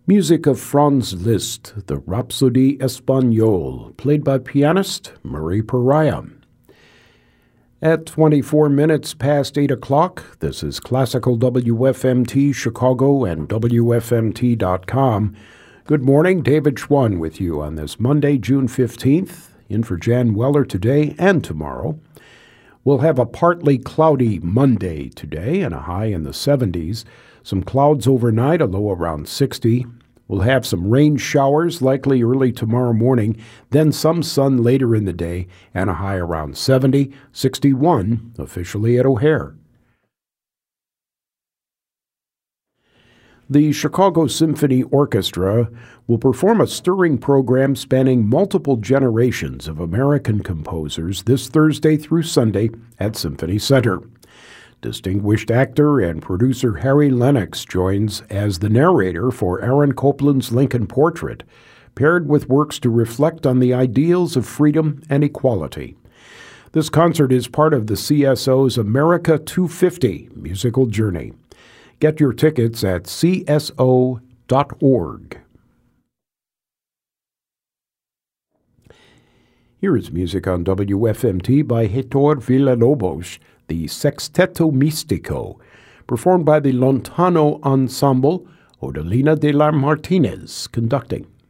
Music of Franz Liszt, the Rhapsodie Espagnole, played by pianist Murray Pariah. At 24 minutes past 8 o'clock, this is Classical WFMT Chicago and WFMT.com. Good morning, David Schwann with you on this Monday, June 15th, in for Jan Weller today and tomorrow. We'll have a partly cloudy Monday today and a high in the 70s. Some clouds overnight, a low around 60. We'll have some rain showers likely early tomorrow morning, then some sun later in the day, and a high around 70, 61 officially at O'Hare. The Chicago Symphony Orchestra will perform a stirring program spanning multiple generations of American composers this Thursday through Sunday at Symphony Center. Distinguished actor and producer Harry Lennox joins as the narrator for Aaron Copland's Lincoln Portrait, paired with works to reflect on the ideals of freedom and equality. This concert is part of the CSO's America 250 musical journey. Get your tickets at cso.org. Here is music on WFMT by Heitor Villa-Lobos, the Sexteto Místico, performed by the Lontano Ensemble, Odelina de la Martinez conducting.